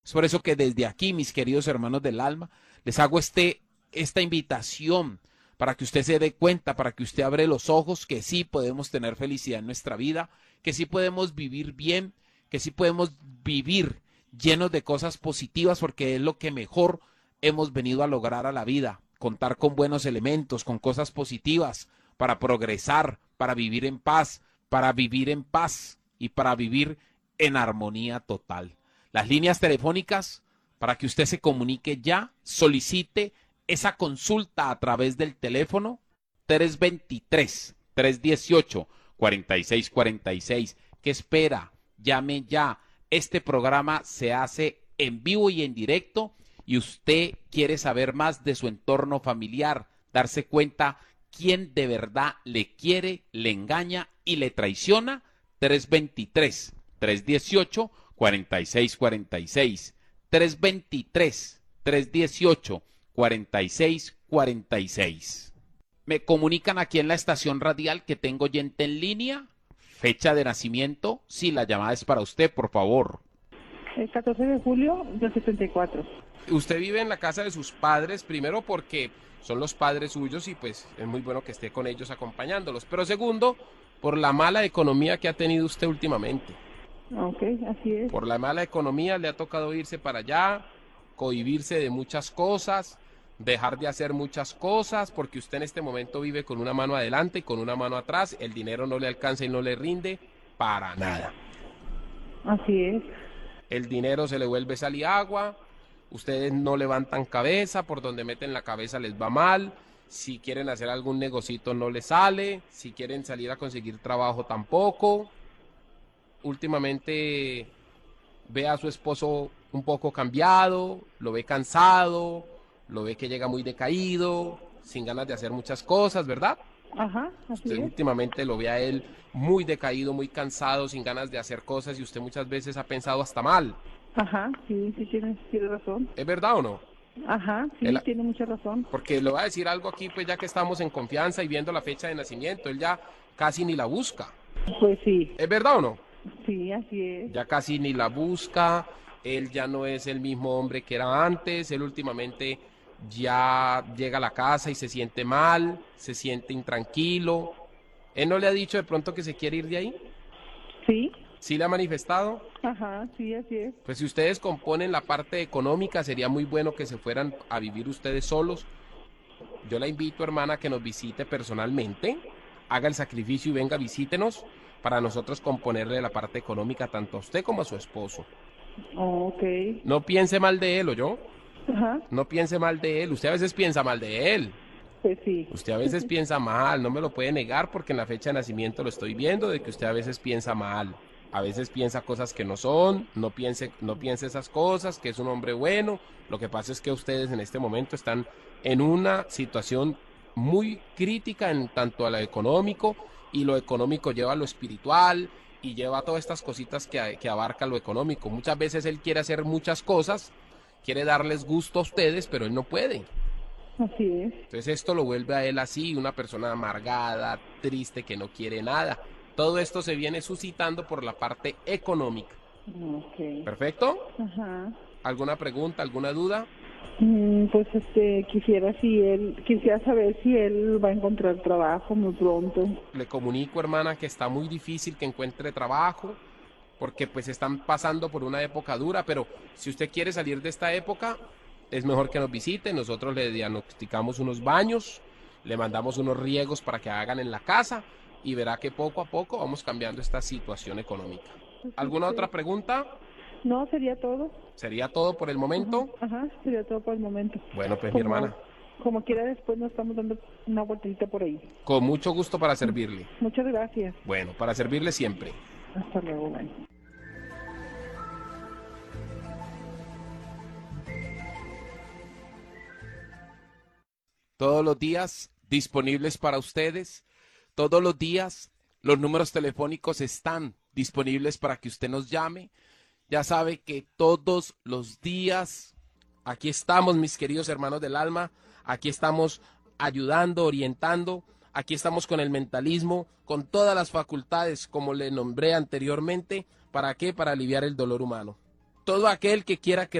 Es por eso que desde aquí, mis queridos hermanos del alma, les hago esta invitación para que usted se dé cuenta, para que usted abre los ojos, que sí podemos tener felicidad en nuestra vida, que sí podemos vivir bien, que sí podemos vivir llenos de cosas positivas, porque es lo que mejor hemos venido a lograr a la vida, contar con buenos elementos, con cosas positivas, para progresar, para vivir en paz, y para vivir en armonía total. Las líneas telefónicas para que usted se comunique ya, solicite esa consulta a través del teléfono 323-318-4646. ¿Qué espera? Llame ya. Este programa se hace en vivo y en directo y usted quiere saber más de su entorno familiar, darse cuenta quién de verdad le quiere, le engaña y le traiciona. 323-318-4646. 323-318-4646. Me comunican aquí en la estación radial que tengo oyente en línea. Fecha de nacimiento. Sí, la llamada es para usted, por favor. El 14 de julio del 74. Usted vive en la casa de sus padres, primero porque son los padres suyos y pues es muy bueno que esté con ellos acompañándolos. Pero segundo, por la mala economía que ha tenido usted últimamente. Ok, así es. Por la mala economía le ha tocado irse para allá, cohibirse de muchas cosas, dejar de hacer muchas cosas, porque usted en este momento vive con una mano adelante y con una mano atrás, el dinero no le alcanza y no le rinde para nada. Así es. El dinero se le vuelve sal y agua, ustedes no levantan cabeza, por donde meten la cabeza les va mal, si quieren hacer algún negocito no les sale, si quieren salir a conseguir trabajo tampoco. Últimamente ve a su esposo un poco cambiado, lo ve cansado, lo ve que llega muy decaído, sin ganas de hacer muchas cosas, ¿verdad? Ajá, así Usted es. últimamente lo ve a él muy decaído, muy cansado, sin ganas de hacer cosas y usted muchas veces ha pensado hasta mal. Ajá, sí, tiene razón. ¿Es verdad o no? Ajá, sí, Él- tiene mucha razón. Porque le voy a decir algo aquí, pues ya que estamos en confianza y viendo la fecha de nacimiento, él ya casi ni la busca. Pues sí, ¿Es verdad o no? sí, así es. Ya casi ni la busca, él ya no es el mismo hombre que era antes, él últimamente ya llega a la casa y se siente mal, se siente intranquilo. ¿Él no le ha dicho de pronto que se quiere ir de ahí? Sí, ¿Sí le ha manifestado? ajá, sí, así es. Pues si ustedes componen la parte económica, sería muy bueno que se fueran a vivir ustedes solos. Yo la invito, hermana, a que nos visite personalmente, haga el sacrificio y venga, visítenos para nosotros componerle la parte económica tanto a usted como a su esposo. Ok, No piense mal de él, ¿oyó? ajá, No piense mal de él. Usted a veces piensa mal de él. pues sí. Usted a veces piensa mal, no me lo puede negar porque en la fecha de nacimiento lo estoy viendo de que usted a veces piensa mal. A veces piensa cosas que no son, no piense esas cosas, que es un hombre bueno. Lo que pasa es que ustedes en este momento están en una situación muy crítica en tanto a lo económico, y lo económico lleva a lo espiritual y lleva a todas estas cositas que abarca lo económico. Muchas veces él quiere hacer muchas cosas, quiere darles gusto a ustedes, pero él no puede. Así es. Entonces esto lo vuelve a él así, una persona amargada, triste, que no quiere nada. Todo esto se viene suscitando por la parte económica. Ok, ¿Perfecto? ajá. ¿Alguna pregunta, alguna duda? Pues quisiera saber si él va a encontrar trabajo muy pronto. Le comunico, hermana, que está muy difícil que encuentre trabajo, porque pues están pasando por una época dura, pero si usted quiere salir de esta época, es mejor que nos visite. Nosotros le diagnosticamos unos baños, le mandamos unos riegos para que hagan en la casa y verá que poco a poco vamos cambiando esta situación económica. ¿Alguna Sí. otra pregunta? No, sería todo. ¿Sería todo por el momento? Ajá, sería todo por el momento. Bueno, pues mi hermana, Como quiera, después nos estamos dando una vueltita por ahí. con mucho gusto para servirle. Muchas gracias. Bueno, para servirle siempre. Hasta luego, bye. Todos los días disponibles para ustedes. Todos los días los números telefónicos están disponibles para que usted nos llame. Ya sabe que todos los días aquí estamos, mis queridos hermanos del alma. Aquí estamos ayudando, orientando. Aquí estamos con el mentalismo, con todas las facultades, como le nombré anteriormente. ¿Para qué? Para aliviar el dolor humano. Todo aquel que quiera que